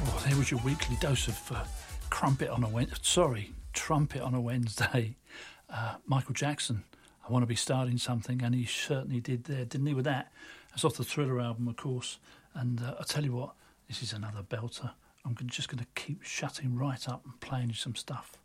Oh, there was your weekly dose of trumpet on a Wednesday. Michael Jackson, I Want to Be Starting Something, and he certainly did there, didn't he, with that? That's off the Thriller album, of course. And I'll tell you what, this is another belter. I'm just going to keep shutting right up and playing you some stuff.